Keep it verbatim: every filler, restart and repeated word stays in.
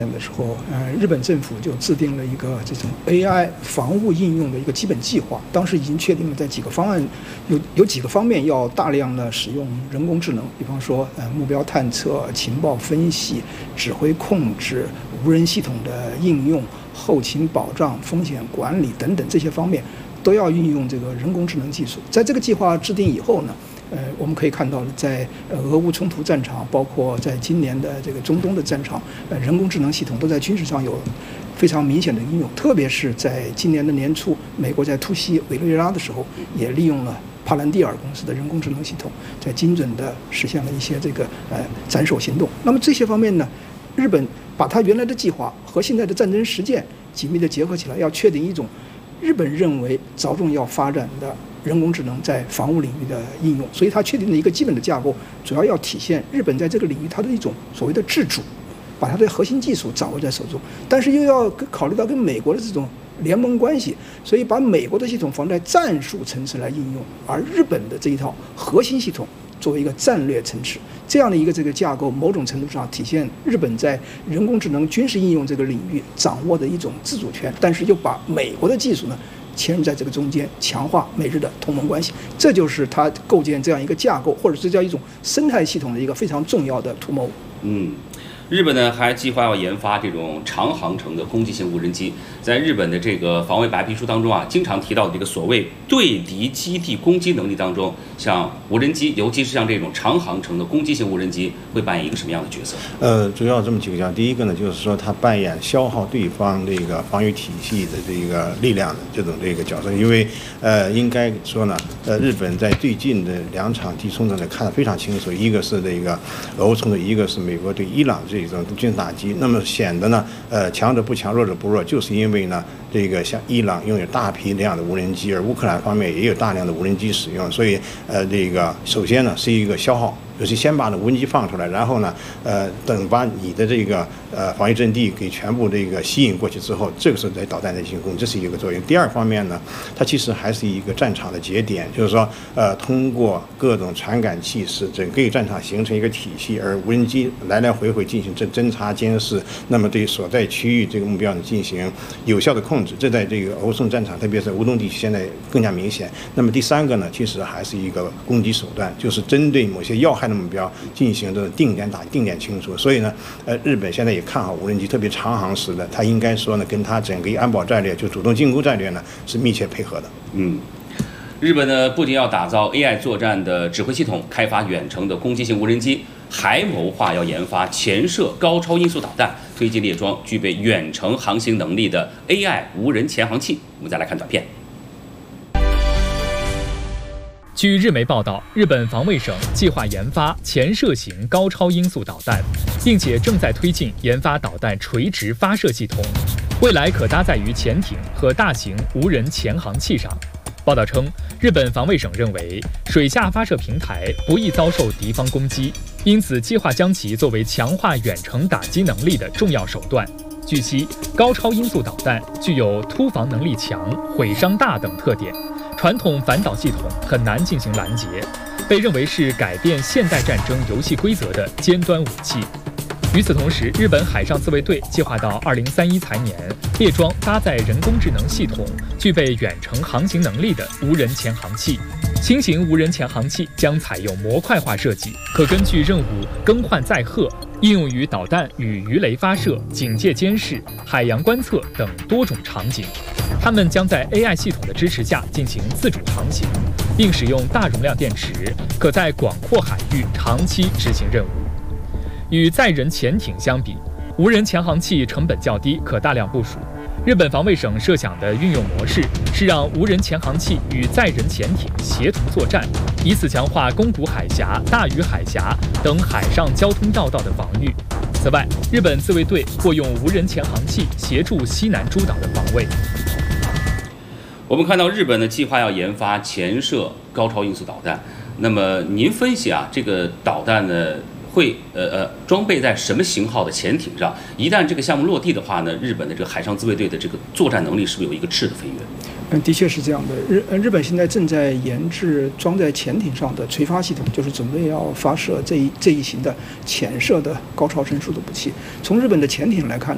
的时候，呃，日本政府就制定了一个这种 A I 防务应用的一个基本计划。当时已经确定了在几个方案，有有几个方面要大量的使用人工智能，比方说，呃，目标探测、情报分析、指挥控制、无人系统的应用、后勤保障、风险管理等等这些方面，都要运用这个人工智能技术。在这个计划制定以后呢，呃，我们可以看到，在呃俄乌冲突战场，包括在今年的这个中东的战场，呃，人工智能系统都在军事上有非常明显的应用。特别是在今年的年初，美国在突袭委内瑞拉的时候，也利用了帕兰蒂尔公司的人工智能系统，在精准的实现了一些这个呃斩首行动。那么这些方面呢，日本把它原来的计划和现在的战争实践紧密的结合起来，要确定一种日本认为着重要发展的人工智能在防务领域的应用，所以它确定了一个基本的架构，主要要体现日本在这个领域它的一种所谓的自主，把它的核心技术掌握在手中，但是又要考虑到跟美国的这种联盟关系，所以把美国的系统放在战术层次来应用，而日本的这一套核心系统作为一个战略层次，这样的一个这个架构，某种程度上体现日本在人工智能军事应用这个领域掌握的一种自主权，但是又把美国的技术呢嵌入在这个中间，强化美日的同盟关系，这就是它构建这样一个架构，或者是叫一种生态系统的一个非常重要的图谋。 嗯。日本呢还计划要研发这种长航程的攻击性无人机，在日本的这个防卫白皮书当中啊，经常提到的这个所谓对敌基地攻击能力当中，像无人机，尤其是像这种长航程的攻击性无人机，会扮演一个什么样的角色？ 呃，主要这么几个角，第一个呢，就是说它扮演消耗对方这个防御体系的这个力量的这种这个角色，因为呃，应该说呢，呃，日本在最近的两场地冲战呢看得非常清楚，一个是这个俄乌冲突，一个是美国对伊朗这。这种军事打击，那么显得呢，呃，强者不强，弱者不弱，就是因为呢，这个像伊朗拥有大批量的无人机，而乌克兰方面也有大量的无人机使用，所以呃，这个首先呢是一个消耗。就是先把那无人机放出来，然后呢，呃，等把你的这个呃防御阵地给全部这个吸引过去之后，这个时候在导弹的进攻，这是一个作用。第二方面呢，它其实还是一个战场的节点，就是说，呃，通过各种传感器使整个战场形成一个体系，而无人机来来回回进行侦侦察监视，那么对所在区域这个目标呢进行有效的控制，这在这个欧宋战场，特别是乌东地区现在更加明显。那么第三个呢，其实还是一个攻击手段，就是针对某些要害。目标进行这种定点打、定点清除，所以呢，呃，日本现在也看好无人机，特别长航时的，它应该说呢，跟它整个安保战略，就主动进攻战略呢，是密切配合的。 嗯，日本呢不仅要打造 A I 作战的指挥系统，开发远程的攻击性无人机，还谋划要研发潜射高超音速导弹，推进列装具备远程航行能力的 A I 无人潜航器。我们再来看短片。 据日媒报道，日本防卫省计划研发潜射型高超音速导弹，并且正在推进研发导弹垂直发射系统，未来可搭载于潜艇和大型无人潜航器上。报道称，日本防卫省认为水下发射平台不易遭受敌方攻击，因此计划将其作为强化远程打击能力的重要手段。据悉，高超音速导弹具有突防能力强、毁伤大等特点。传统反导系统很难进行拦截，被认为是改变现代战争游戏规则的尖端武器。与此同时，日本海上自卫队计划到二零三一财年列装搭载人工智能系统、具备远程航行能力的无人潜航器。轻型无人潜航器将采用模块化设计，可根据任务更换载荷，应用于导弹与鱼雷发射、警戒监视、海洋观测等多种场景。它们将在 A I 系统的支持下进行自主航行，并使用大容量电池，可在广阔海域长期执行任务。与载人潜艇相比，无人潜航器成本较低，可大量部署。日本防卫省设想的运用模式是让无人潜航器与载人潜艇协同作战，以此强化宫古海峡、大隅海峡等海上交通要道的防御。此外，日本自卫队或用无人潜航器协助西南诸岛的防卫。 我们看到日本呢计划要研发潜射高超音速导弹，那么您分析啊，这个导弹呢会呃呃装备在什么型号的潜艇上？一旦这个项目落地的话呢，日本的这个海上自卫队的这个作战能力是不是有一个质的飞跃？ 嗯，的确是这样的。日日本现在正在研制装在潜艇上的垂发系统，就是准备要发射这一这一型的潜射的高超声速的武器。从日本的潜艇来看，